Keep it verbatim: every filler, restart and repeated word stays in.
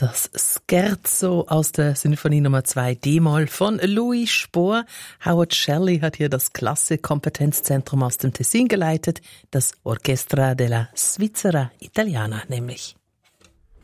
Das Scherzo aus der Sinfonie Nummer zwei D-Moll von Louis Spohr. Howard Shelley hat hier das Klasse-Kompetenzzentrum aus dem Tessin geleitet, das Orchestra della Svizzera Italiana nämlich.